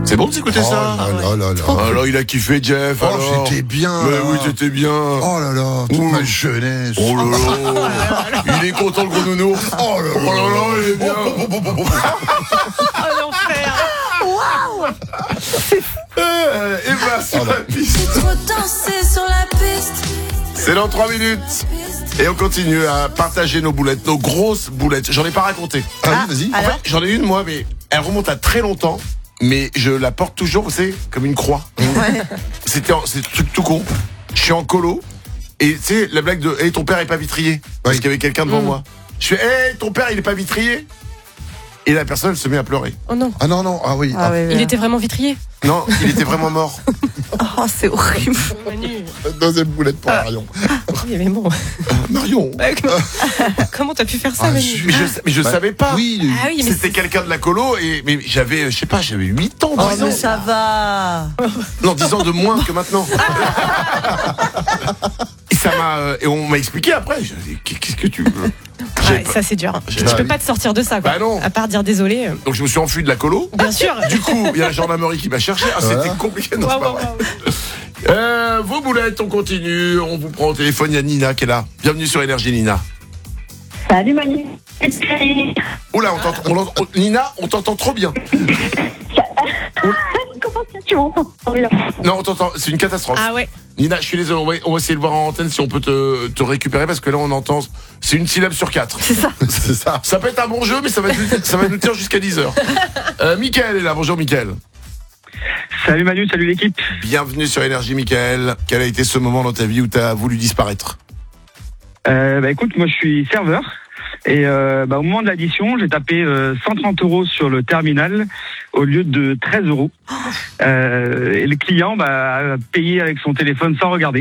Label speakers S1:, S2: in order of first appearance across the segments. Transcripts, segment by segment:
S1: C'est bon de s'écouter ça?
S2: Oh là là.
S1: Alors il a kiffé Jeff.
S2: Oh,
S1: alors.
S2: j'étais bien.
S1: Mais oui, c'était bien.
S2: Oh là là, toute ma jeunesse.
S1: Oh là là. Il est content le gros nounours.
S2: Oh là là,
S1: il est bien.
S3: Oh l'enfer. Waouh.
S1: Et bah sur la piste.
S4: Trop dansé sur la piste.
S1: C'est dans 3 minutes. Et on continue à partager nos boulettes, nos grosses boulettes. J'en ai pas raconté.
S2: Ah oui, vas-y.
S1: En fait, j'en ai une moi, mais elle remonte à très longtemps. Mais je la porte toujours, vous savez, comme une croix. C'est un truc tout con. Je suis en colo. Et tu sais, la blague de « Hey, ton père est pas vitrier ?» Parce qu'il y avait quelqu'un devant moi. Je fais « Hey, ton père, il est pas vitrier ?» Et la personne, elle se met à pleurer.
S3: Oh non.
S2: Ah non, ah oui.
S3: Il était vraiment vitrier.
S1: Non, il était vraiment mort.
S5: Oh, c'est horrible.
S3: Manu.
S2: Deuxième boulette pour Marion.
S3: Oui, mais bon.
S2: Marion.
S3: Comment t'as pu faire ça, Manu?
S1: Mais je savais pas.
S2: Oui.
S3: Ah oui, mais
S1: C'était quelqu'un de la colo mais j'avais, je sais pas, j'avais 8 ans, 10
S5: Oh, mais
S1: ans.
S5: ça va.
S1: Non, 10 ans de moins que maintenant. Et ça et on m'a expliqué après. J'ai dit, qu'est-ce que tu veux?
S3: Ouais, ça c'est dur. Je peux pas te sortir de ça, quoi.
S1: Bah non.
S3: À part dire désolé.
S1: Donc je me suis enfui de la colo.
S3: Bien sûr.
S1: Du coup, il y a la gendarmerie qui m'a cherché. Ah, c'était compliqué. Non, c'est pas vrai. Vos boulettes, on continue. On vous prend au téléphone. Il y a Nina qui est là. Bienvenue sur Énergie, Nina.
S6: Salut Manu.
S1: Oula, Nina, on t'entend trop bien.
S6: Comment ça tu m'entends?
S1: Non, on t'entend. C'est une catastrophe.
S3: Ah ouais.
S1: Nina, je suis désolé. On va essayer de voir en antenne si on peut te récupérer parce que là, on entend. C'est une syllabe sur 4.
S5: C'est ça.
S2: C'est ça.
S1: Ça peut être un bon jeu, mais ça va nous tenir jusqu'à 10h. Mickaël est là. Bonjour, Mickaël.
S7: Salut Manu, salut l'équipe.
S1: Bienvenue sur Énergie, Mickaël. Quel a été ce moment dans ta vie où tu as voulu disparaître?
S7: Écoute, moi je suis serveur et au moment de l'addition, j'ai tapé 130 € sur le terminal au lieu de 13 €. Et le client a payé avec son téléphone sans regarder.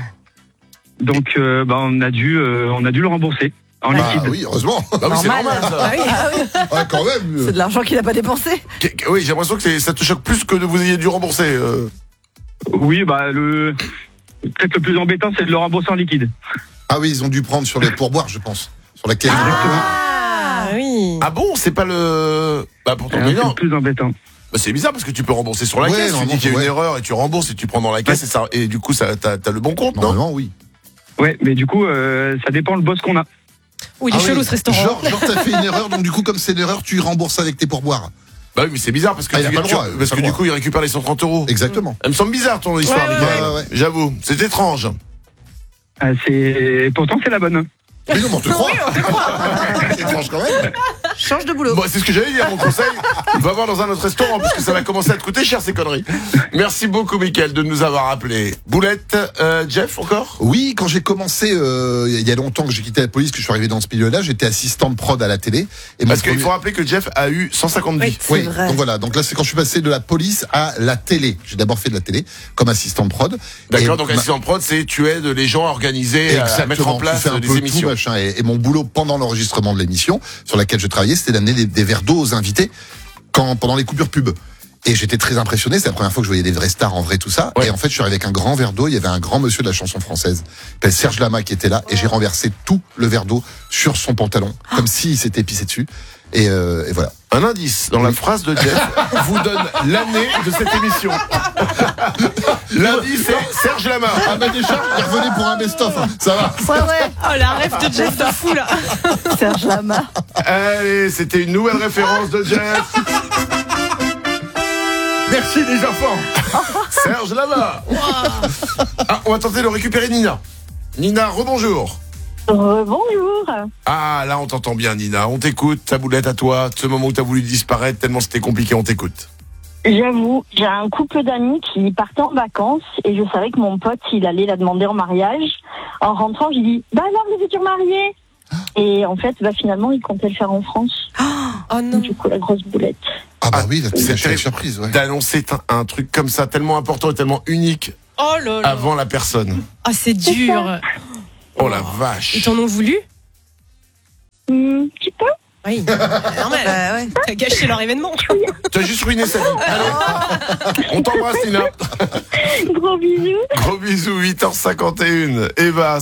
S7: Donc on a dû le rembourser en liquide.
S2: Ah oui, heureusement.
S1: Bah oui, c'est normal ça.
S5: Ah oui.
S2: Ah, quand même.
S5: C'est de l'argent qu'il n'a pas dépensé.
S1: Oui, j'ai l'impression que ça te choque plus que de vous ayez dû rembourser.
S7: Oui, peut-être le plus embêtant, c'est de le rembourser en liquide.
S2: Ah oui, ils ont dû prendre sur les pourboires, je pense. Sur la caisse.
S3: Ah oui.
S1: Ah bon, c'est pas le. Bah pourtant,
S7: C'est
S1: non.
S7: le plus embêtant.
S1: Bah, c'est bizarre parce que tu peux rembourser sur la
S2: Ouais,
S1: caisse. Tu dis qu'il y a une erreur et tu rembourses et tu prends dans la caisse et du coup, t'as le bon compte, non?
S2: Normalement, oui.
S7: Ouais, mais du coup, ça dépend le boss qu'on a.
S3: Oui, il est chelou ce restaurant.
S2: Genre t'as fait une erreur, donc du coup, comme c'est une erreur, tu rembourses avec tes pourboires.
S1: Bah oui, mais c'est bizarre parce que,
S2: il a pas le droit,
S1: parce que du coup, il récupère les 130 €.
S2: Exactement.
S1: Elle me semble bizarre ton histoire,
S3: Ouais,
S1: Mickaël.
S2: ouais.
S1: J'avoue, c'est étrange.
S7: Pourtant, c'est la bonne.
S2: Mais non, on te croit. C'est étrange quand même.
S5: Change de boulot.
S1: Bon, c'est ce que j'allais dire, mon conseil. Va voir dans un autre restaurant parce que ça va commencer à te coûter cher ces conneries. Merci beaucoup, Mickaël, de nous avoir appelé. Boulette, Jeff, encore?
S2: Oui, quand j'ai commencé, il y a longtemps que j'ai quitté la police, que je suis arrivé dans ce milieu-là, j'étais assistant de prod à la télé. Et
S1: Parce qu'il faut rappeler que Jeff a eu 150 vies.
S5: C'est vrai.
S2: donc voilà. Donc là, c'est quand je suis passé de la police à la télé. J'ai d'abord fait de la télé comme assistant de prod.
S1: D'accord,
S2: Et
S1: donc assistant de prod, c'est tu aides les gens à organiser, à mettre en place
S2: tu fais un
S1: des
S2: peu
S1: émissions.
S2: tout, machin. Et mon boulot pendant l'enregistrement de l'émission sur laquelle je travaillais, c'était d'amener des verres d'eau aux invités pendant les coupures pub. Et j'étais très impressionné, c'est la première fois que je voyais des vrais stars en vrai, tout ça.
S1: Ouais.
S2: Et en fait, je suis arrivé avec un grand verre d'eau, il y avait un grand monsieur de la chanson française, qui s'appelle Serge Lama, qui était là, et j'ai renversé tout le verre d'eau sur son pantalon, comme s'il s'était pissé dessus. Et voilà.
S1: Un indice dans la phrase de Jeff vous donne l'année de cette émission. L'indice c'est Serge Lama.
S2: Ah bah déjà, il revenait pour un best-of, hein. Ça va.
S5: Ouais.
S3: Oh la rêve de Jeff de fou là.
S5: Serge Lama.
S1: Allez, c'était une nouvelle référence de Jeff. Merci les enfants. Serge Lama. Ah, on va tenter de récupérer Nina. Nina, rebonjour.
S6: Bonjour.
S1: Ah, là on t'entend bien Nina, on t'écoute, ta boulette à toi, ce moment où t'as voulu disparaître tellement c'était compliqué, on t'écoute.
S6: J'avoue, j'ai un couple d'amis qui partaient en vacances et je savais que mon pote, il allait la demander en mariage. En rentrant, j'ai dit, bah alors les futurs mariés. Et en fait, finalement, il comptait le faire en France.
S3: Oh non.
S6: Du coup, la grosse boulette.
S2: Ah bah oui, c'est
S1: très
S2: une surprise, ouais.
S1: D'annoncer un truc comme ça, tellement important et tellement unique
S3: Oh là là.
S1: avant la personne.
S3: Ah c'est dur.
S1: Oh la vache.
S3: Ils t'en ont voulu?
S6: Petit peu.
S3: Oui. Normal.
S5: Ouais.
S3: T'as gâché leur événement.
S1: T'as juste ruiné sa vie. Allez. On t'embrasse Nina.
S6: Gros bisous.
S1: Gros bisous, 8h51. Eva,